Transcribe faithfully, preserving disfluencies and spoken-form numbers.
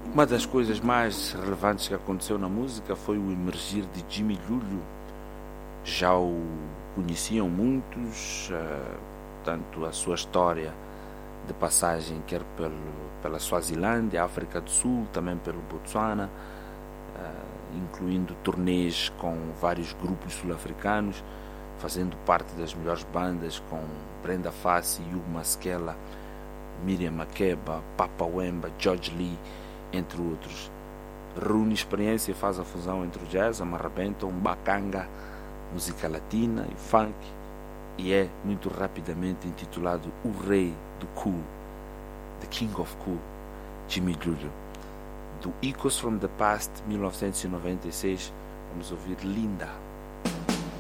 Uma das coisas mais relevantes que aconteceu na música foi o emergir de Jimmy Lulu. Já o conheciam muitos, uh, tanto a sua história de passagem quer pelo, pela Suazilândia, África do Sul, também pelo Botsuana, uh, incluindo turnês com vários grupos sul-africanos, fazendo parte das melhores bandas com Brenda Fassie, Hugh Masekela, Miriam Makeba, Papa Wemba, George Lee, entre outros. Reúne experiência e faz a fusão entre o jazz, a marrabenta, um bacanga, música latina e funk, e é muito rapidamente intitulado o rei do cool, The King of Cool, Jimmy Lulu. Do Echoes from the Past, mil novecentos e noventa e seis, vamos ouvir Linda.